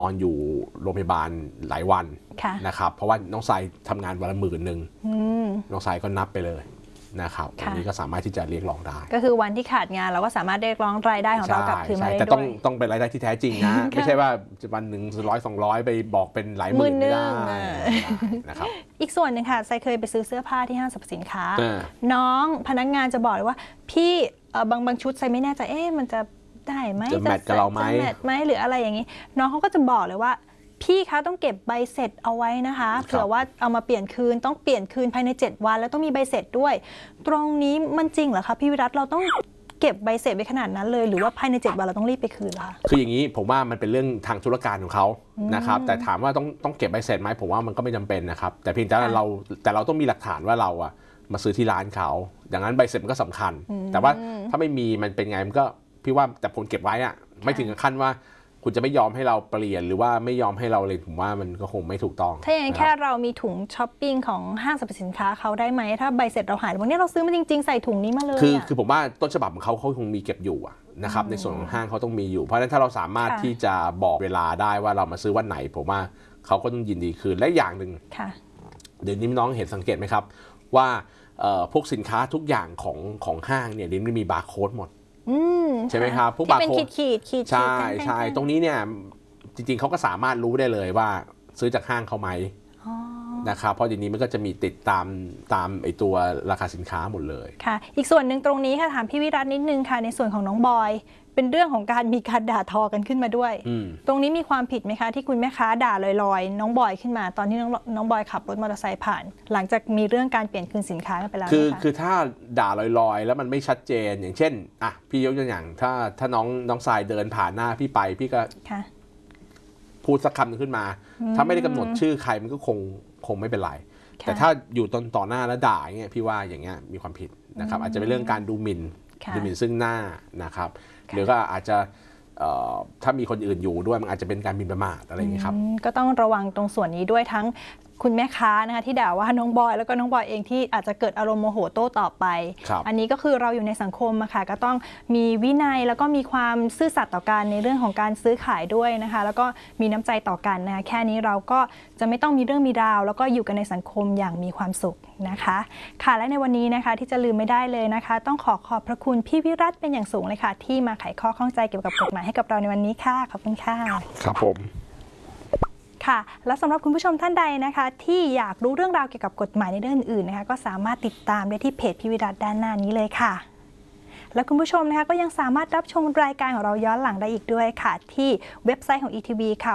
ออนอยู่โรงพยาบาลหลายวันนะครับเพราะว่าน้องทรายทำงานวันละ10,000น้องทรายก็นับไปเลยนะครับอันนี้ก็สามารถที่จะเรียกร้องได้ก็คือวันที่ขาดงานเราก็สามารถเรียกร้องรายได้ของเรากลับคืนมาได้ด้วยแต่ต้องเป็นรายได้ที่แท้จริงนะ ไม่ใช่ว่าวันหนึ่ง100-200ไปบอกเป็นหลายหมื่นไม่ได้นะครับอีกส่วนหนึ่งค่ะทรายเคยไปซื้อเสื้อผ้าที่ห้างสรรพสินค้าน้องพนักงานจะบอกเลยว่าพี่บางชุดทรายไม่แน่ใจมันจะได้ไหมจะแมทกับเราไหมหรืออะไรอย่างนี้น้องเขาก็จะบอกเลยว่าพี่คะต้องเก็บใบเสร็จเอาไว้นะคะเผื่อว่าเอามาเปลี่ยนคืนต้องเปลี่ยนคืนภายใน7 วันแล้วต้องมีใบเสร็จด้วยตรงนี้มันจริงเหรอคะพี่วิรัตเราต้องเก็บใบเสร็จไว้ขนาดนั้นเลยหรือว่าภายใน7 วันเราต้องรีบไปคืนคะคืออย่างนี้ผมว่ามันเป็นเรื่องทางธุรการของเขานะครับแต่ถามว่าต้องเก็บใบเสร็จไหมผมว่ามันก็ไม่จำเป็นนะครับแต่เพียงแต่เราต้องมีหลักฐานว่าเราอะมาซื้อที่ร้านเขาดังนั้นใบเสร็จมันก็สำคัญแต่ว่าถ้าไม่มีมันเป็นไงมันก็พี่ว่าแต่ผมเก็บไว้อะไม่ถึงขั้นว่าคุณจะไม่ยอมให้เราเปลี่ยนหรือว่าไม่ยอมให้เราเลยผมว่ามันก็คงไม่ถูกต้องถ้าอย่างนั้นแค่เรามีถุงช้อปปิ้งของห้างสรรพสินค้าเขาได้ไหมถ้าใบเสร็จเราหายวันนี้เราซื้อมาจริงๆใส่ถุงนี้มาเลยคือผมว่าต้นฉบับของเขาคงมีเก็บอยู่นะครับในส่วนของห้างเขาต้องมีอยู่เพราะฉะนั้นถ้าเราสามารถที่จะบอกเวลาได้ว่าเรามาซื้อวันไหนผมว่าเขาก็ต้องยินดีคืนและอย่างหนึ่งเดี๋ยวนี้น้องเห็นสังเกตไหมครับว่าพวกสินค้าทุกอย่างของห้างเนี่ยเดี๋ยวนี้มีบาร์โค้ดหมดใช่ไหมครับพวกบาร์โค้ดใช่ตรงนี้เนี่ยจริงๆเขาก็สามารถรู้ได้เลยว่าซื้อจากห้างเขาไหมนะครับเพราะอย่างนี้มันก็จะมีติดตามไอตัวราคาสินค้าหมดเลยค่ะอีกส่วนหนึ่งตรงนี้ค่ะถามพี่วิรัตนิดนึงค่ะในส่วนของน้องบอยเป็นเรื่องของการมีการด่าทอกันขึ้นมาด้วยตรงนี้มีความผิดไหมคะที่คุณแม่ค้าด่าลอยๆน้องบอยขึ้นมาตอนที่น้องบอยขับรถมอเตอร์ไซค์ผ่านหลังจากมีเรื่องการเปลี่ยนคืนสินค้าไปแล้วคือถ้าด่าลอยๆแล้วมันไม่ชัดเจนอย่างเช่นพี่ยกตัวอย่างถ้าน้องทรายเดินผ่านหน้าพี่ไปพี่ก็พูดสักคำนึงขึ้นมาถ้าไม่ได้กำหนดชื่อใครมันก็คงไม่เป็นไรแต่ถ้าอยู่ต่อหน้าแล้วด่าเงี้ยพี่ว่าอย่างเงี้ยมีความผิดนะครับอาจจะเป็นเรื่องการดูหมิ่นซึ่งหน้านะครับหรือก็อาจจะถ้ามีคนอื่นอยู่ด้วยมันอาจจะเป็นการหมิ่นประมาทอะไรอย่างนี้ครับก็ต้องระวังตรงส่วนนี้ด้วยทั้งคุณแม่ค้านะคะที่ด่าว่าน้องบอยแล้วก็น้องบอยเองที่อาจจะเกิดอารมณ์โมโหโต้ตอบไปอันนี้ก็คือเราอยู่ในสังคมอะค่ะก็ต้องมีวินัยแล้วก็มีความซื่อสัตย์ต่อกันในเรื่องของการซื้อขายด้วยนะคะแล้วก็มีน้ำใจต่อกันนะคะแค่นี้เราก็จะไม่ต้องมีเรื่องมีราวแล้วก็อยู่กันในสังคมอย่างมีความสุขนะคะค่ะและในวันนี้นะคะที่จะลืมไม่ได้เลยนะคะต้องขอบพระคุณพี่วิรัตเป็นอย่างสูงเลยค่ะที่มาไขข้อข้องใจเกี่ยวกับกฎหมายให้กับเราในวันนี้ค่ะขอบคุณค่ะครับผมค่ะและสำหรับคุณผู้ชมท่านใดนะคะที่อยากรู้เรื่องราวเกี่ยวกับกฎหมายในเรื่องอื่นนะคะก็สามารถติดตามได้ที่เพจพี่วิรัตด้านหน้านี้เลยค่ะและคุณผู้ชมนะคะก็ยังสามารถรับชมรายการของเราย้อนหลังได้อีกด้วยค่ะที่เว็บไซต์ของ ETV ค่ะ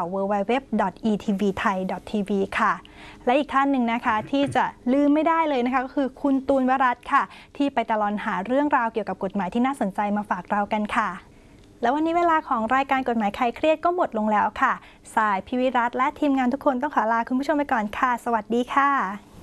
www.etvthai.tv ค่ะและอีกท่านหนึ่งนะคะที่จะลืมไม่ได้เลยนะคะก็คือคุณตูนวรัตน์ค่ะที่ไปตะลอนหาเรื่องราวเกี่ยวกับกฎหมายที่น่าสนใจมาฝากเรากันค่ะแล้ววันนี้เวลาของรายการกฎหมายคลายเครียดก็หมดลงแล้วค่ะสายพี่วิรัตและทีมงานทุกคนต้องขอลาคุณผู้ชมไปก่อนค่ะสวัสดีค่ะ